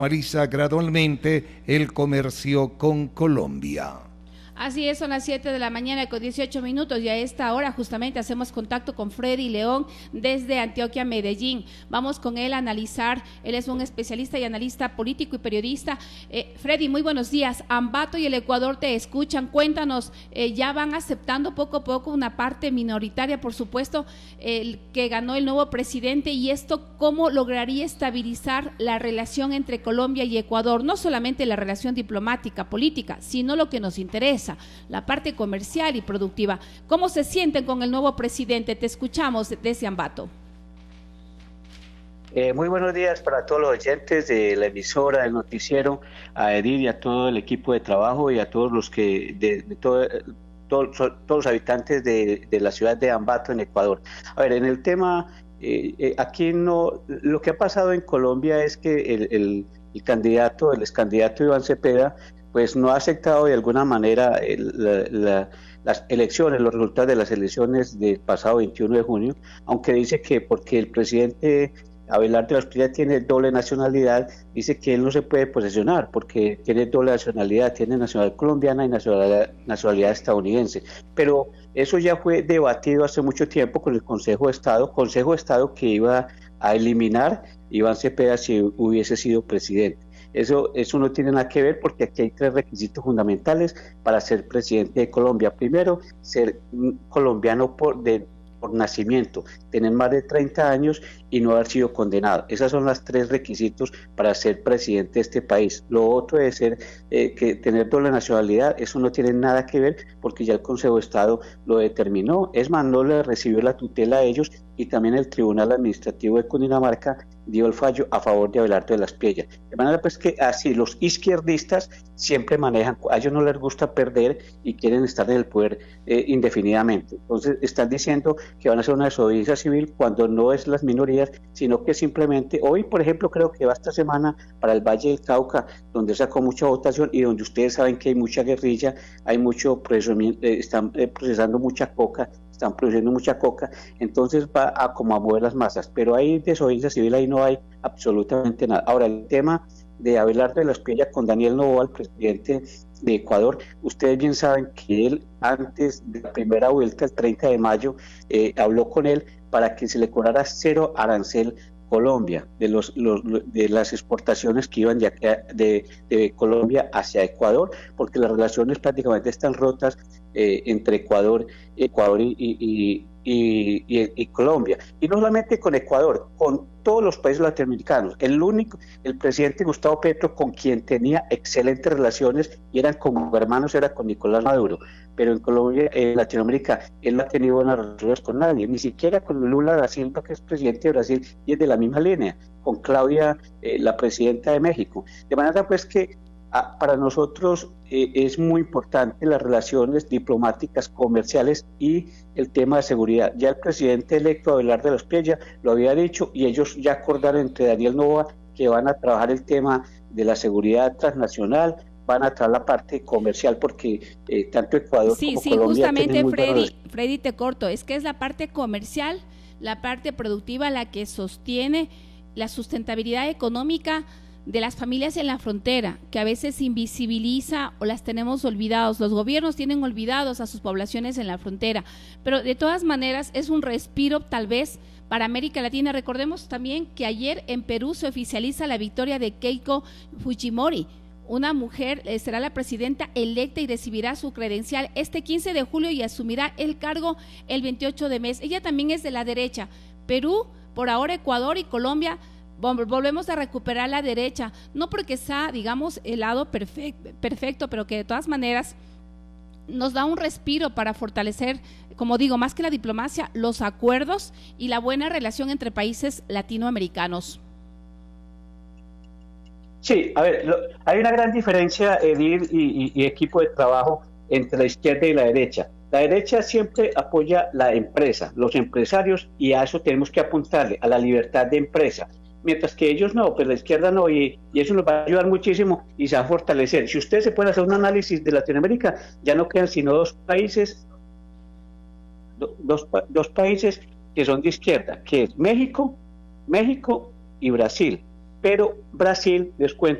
normaliza gradualmente el comercio con Colombia. Así es, son las 7 de la mañana con 18 minutos y a esta hora justamente hacemos contacto con Freddy León desde Antioquia, Medellín. Vamos con él a analizar, él es un especialista y analista político y periodista. Freddy, muy buenos días. Ambato y el Ecuador te escuchan. Cuéntanos, ya van aceptando poco a poco una parte minoritaria, por supuesto, que ganó el nuevo presidente, y esto cómo lograría estabilizar la relación entre Colombia y Ecuador, no solamente la relación diplomática, política, sino lo que nos interesa, la parte comercial y productiva. ¿Cómo se sienten con el nuevo presidente? Te escuchamos desde Ambato. Muy buenos días para todos los oyentes de la emisora, del noticiero, a Edith y a todo el equipo de trabajo y a todos los que todos los habitantes de la ciudad de Ambato, en Ecuador. A ver, en el tema, aquí no, lo que ha pasado en Colombia es que el ex candidato Iván Cepeda, pues no ha aceptado de alguna manera las elecciones, los resultados de las elecciones del pasado 21 de junio, aunque dice que porque el presidente Abelardo de la Espriella tiene doble nacionalidad, dice que él no se puede posesionar porque tiene doble nacionalidad, tiene nacionalidad colombiana y nacionalidad estadounidense. Pero eso ya fue debatido hace mucho tiempo con el Consejo de Estado que iba a eliminar Iván Cepeda si hubiese sido presidente. Eso no tiene nada que ver, porque aquí hay tres requisitos fundamentales para ser presidente de Colombia. Primero, ser colombiano por nacimiento, tener más de 30 años y no haber sido condenado. Esos son los tres requisitos para ser presidente de este país. Lo otro es que tener doble nacionalidad, eso no tiene nada que ver, porque ya el Consejo de Estado lo determinó. Es más, no le recibió la tutela a ellos, y también el Tribunal Administrativo de Cundinamarca dio el fallo a favor de Abelardo de la Espriella. De manera pues que así los izquierdistas siempre manejan, a ellos no les gusta perder y quieren estar en el poder indefinidamente. Entonces están diciendo que van a hacer una desobediencia civil cuando no es las minorías, sino que simplemente, hoy por ejemplo creo que va esta semana para el Valle del Cauca, donde sacó mucha votación y donde ustedes saben que hay mucha guerrilla, hay mucho procesamiento, están procesando mucha coca, están produciendo mucha coca, entonces va a como a mover las masas, pero hay desobediencia civil, ahí no hay absolutamente nada. Ahora, el tema de Abelardo de la Espriella con Daniel Noboa, el presidente de Ecuador, ustedes bien saben que él antes de la primera vuelta, el 30 de mayo, habló con él para que se le cobrara cero arancel Colombia, de las exportaciones que iban de Colombia hacia Ecuador, porque las relaciones prácticamente están rotas entre Ecuador y Colombia, y no solamente con Ecuador, con todos los países latinoamericanos. El presidente Gustavo Petro, con quien tenía excelentes relaciones y eran como hermanos, era con Nicolás Maduro, pero en Colombia, en Latinoamérica, él no ha tenido buenas relaciones con nadie, ni siquiera con Lula da Silva, que es presidente de Brasil y es de la misma línea, con Claudia, la presidenta de México. De manera pues que para nosotros es muy importante las relaciones diplomáticas, comerciales y el tema de seguridad. Ya el presidente electo Abelardo de la Espriella lo había dicho, y ellos ya acordaron entre Daniel Noboa que van a trabajar el tema de la seguridad transnacional, van a trabajar la parte comercial, porque tanto Ecuador como Colombia justamente tienen muy Freddy, te corto, es que es la parte comercial, la parte productiva la que sostiene la sustentabilidad económica de las familias en la frontera, que a veces invisibiliza o las tenemos olvidados. Los gobiernos tienen olvidados a sus poblaciones en la frontera, pero de todas maneras es un respiro tal vez para América Latina. Recordemos también que ayer en Perú se oficializa la victoria de Keiko Fujimori. Una mujer será la presidenta electa y recibirá su credencial este 15 de julio y asumirá el cargo el 28 de mes. Ella también es de la derecha. Perú, por ahora Ecuador y Colombia, volvemos a recuperar la derecha, no porque sea, digamos, el lado perfecto, pero que de todas maneras nos da un respiro para fortalecer, como digo, más que la diplomacia, los acuerdos y la buena relación entre países latinoamericanos. Sí, a ver, hay una gran diferencia, Edith y equipo de trabajo, entre la izquierda y la derecha. La derecha siempre apoya la empresa, los empresarios, y a eso tenemos que apuntarle, a la libertad de empresa. Mientras que ellos no, pues la izquierda no, y eso nos va a ayudar muchísimo y se va a fortalecer. Si ustedes se pueden hacer un análisis de Latinoamérica, ya no quedan sino dos países que son de izquierda, que es México y Brasil. pero Brasil, les cuento,